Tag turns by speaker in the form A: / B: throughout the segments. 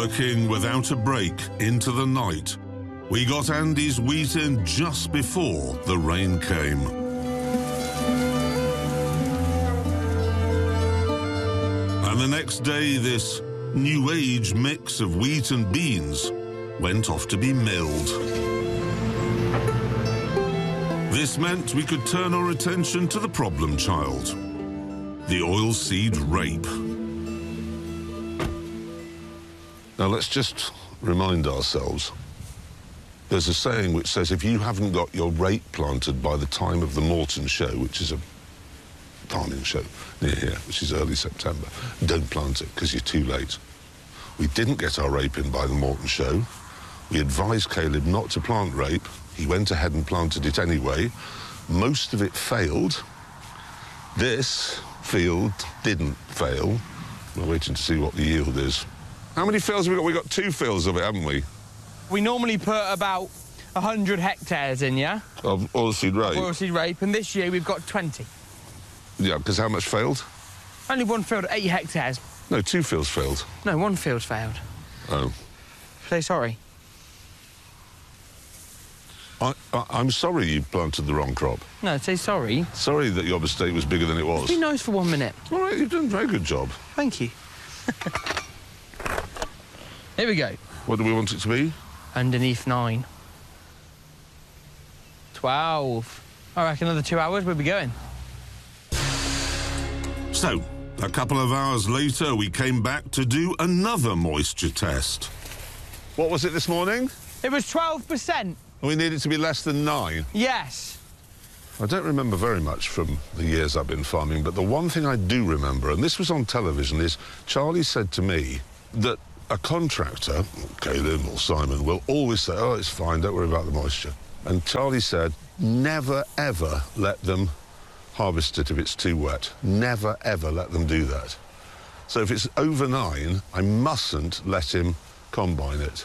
A: working without a break into the night. We got Andy's wheat in just before the rain came. And the next day, this new age mix of wheat and beans went off to be milled. This meant we could turn our attention to the problem child, the oilseed rape. Now let's just remind ourselves, there's a saying which says if you haven't got your rape planted by the time of the Morton show, which is a farming show near here, which is early September, don't plant it because you're too late. We didn't get our rape in by the Morton show. We advised Caleb not to plant rape. He went ahead and planted it anyway. Most of it failed. This field didn't fail. We're waiting to see what the yield is. How many fields have we got? We've got 2 fields of it, haven't we?
B: We normally put about 100 hectares in, yeah?
A: Of oilseed rape?
B: Of oilseed rape, and this year we've got 20.
A: Yeah, because how much failed?
B: Only one field, 8 hectares.
A: No, 2 fields failed.
B: No, 1 field's failed.
A: Oh.
B: Say sorry.
A: I'm sorry you planted the wrong crop.
B: No, say sorry.
A: Sorry that your mistake was bigger than it was.
B: Be nice for 1 minute.
A: All right, you've done a very good job.
B: Thank you. Here we go.
A: What do we want it to be?
B: Underneath 9. 12. I reckon another 2 hours we'll be going.
A: So, a couple of hours later, we came back to do another moisture test. What was it this morning?
B: It was 12%.
A: We need it to be less than 9.
B: Yes.
A: I don't remember very much from the years I've been farming, but the one thing I do remember, and this was on television, is Charlie said to me that a contractor, Caleb or Simon, will always say, oh, it's fine, don't worry about the moisture. And Charlie said, never, ever let them harvest it if it's too wet. Never, ever let them do that. So if it's over 9, I mustn't let him combine it.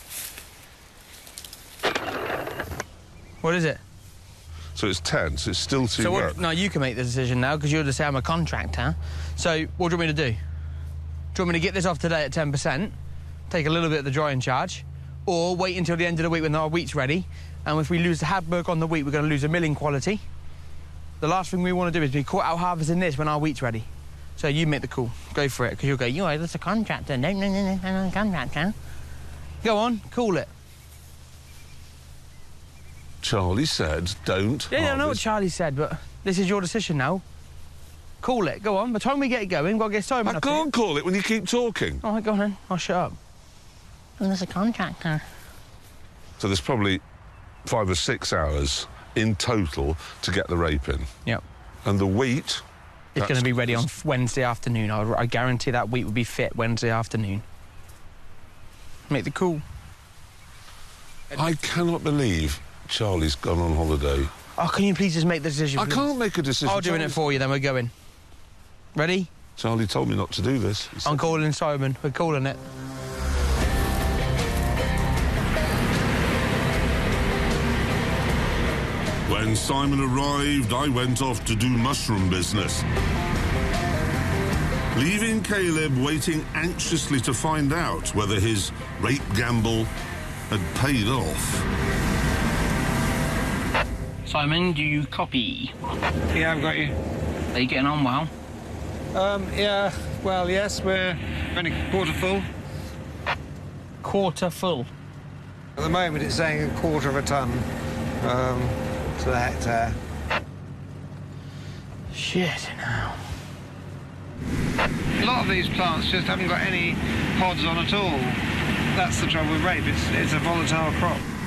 B: What is it?
A: So it's 10, so it's still too wet.
B: No, you can make the decision now, because you're the same, I'm a contractor. So what do you want me to do? Do you want me to get this off today at 10%, take a little bit of the drying charge, or wait until the end of the week when our wheat's ready, and if we lose the hard work on the wheat, we're going to lose a milling quality. The last thing we want to do is be caught out harvesting this when our wheat's ready. So you make the call. Go for it, because you'll go, you're that's a contractor. No, I'm a contractor. Go on, call it.
A: Charlie said, don't
B: Yeah, I know what Charlie said, but this is your decision now. Call it. Go on. By the time we get it going, we've got to get Simon
A: I can't call it when you keep talking.
B: All right, go on then. I'll shut up. Oh, there's a contractor.
A: So there's probably 5 or 6 hours in total to get the rape in.
B: Yep.
A: And the wheat...
B: It's going to be ready on Wednesday afternoon. I guarantee that wheat will be fit Wednesday afternoon. Make the call.
A: I cannot believe Charlie's gone on holiday.
B: Oh, can you please just make the decision?
A: I can't make a decision.
B: I'll do it for you, then we're going. Ready?
A: Charlie told me not to do this.
B: I'm calling Simon. We're calling it.
A: When Simon arrived, I went off to do mushroom business, leaving Caleb waiting anxiously to find out whether his rape gamble had paid off.
B: Simon, do you copy?
C: Yeah, I've got you.
B: Are you getting on well?
C: Yeah, well, yes, we're only quarter full.
B: Quarter full?
C: At the moment, it's saying a quarter of a tonne to the hectare.
B: Shit, now.
C: A lot of these plants just haven't got any pods on at all. That's the trouble with rape. It's a volatile crop.